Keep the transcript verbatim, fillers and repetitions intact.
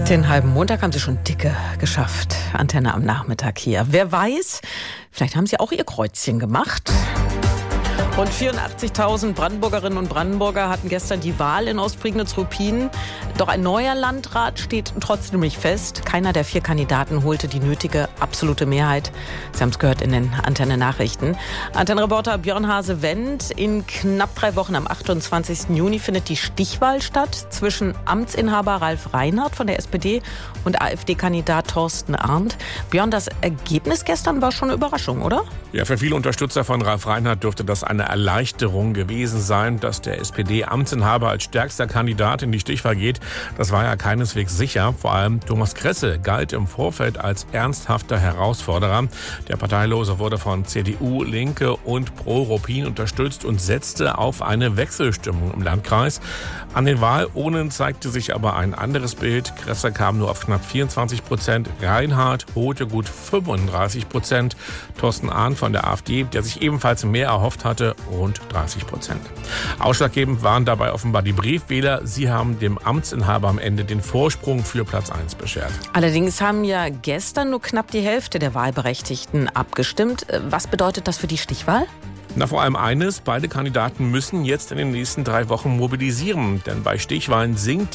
Den halben Montag haben Sie schon dicke geschafft. Antenne am Nachmittag hier. Wer weiß, vielleicht haben Sie auch Ihr Kreuzchen gemacht. Rund vierundachtzigtausend Brandenburgerinnen und Brandenburger hatten gestern die Wahl in Ostprignitz-Ruppin. Doch ein neuer Landrat steht trotzdem nicht fest. Keiner der vier Kandidaten holte die nötige absolute Mehrheit. Sie haben es gehört in den Antenne-Nachrichten. Antenne-Reporter Björn Hase-Wendt. In knapp drei Wochen am achtundzwanzigsten Juni findet die Stichwahl statt zwischen Amtsinhaber Ralf Reinhardt von der S P D und AfD-Kandidat Thorsten Arndt. Björn, das Ergebnis gestern war schon eine Überraschung, oder? Ja, für viele Unterstützer von Ralf Reinhardt dürfte das eine Erleichterung gewesen sein, dass der S P D-Amtsinhaber als stärkster Kandidat in die Stichwahl geht. Das war ja keineswegs sicher. Vor allem Thomas Kresse galt im Vorfeld als ernsthafter Herausforderer. Der Parteilose wurde von C D U, Linke und Pro-Ruppin unterstützt und setzte auf eine Wechselstimmung im Landkreis. An den Wahlurnen zeigte sich aber ein anderes Bild. Kresse kam nur auf knapp vierundzwanzig Prozent. Reinhardt holte gut fünfunddreißig Prozent. Thorsten Arndt von der AfD, der sich ebenfalls mehr erhofft hatte, rund dreißig Prozent. Ausschlaggebend waren dabei offenbar die Briefwähler. Sie haben dem Amtsinhaber am Ende den Vorsprung für Platz eins beschert. Allerdings haben ja gestern nur knapp die Hälfte der Wahlberechtigten abgestimmt. Was bedeutet das für die Stichwahl? Na, vor allem eines, beide Kandidaten müssen jetzt in den nächsten drei Wochen mobilisieren. Denn bei Stichwahlen sinkt die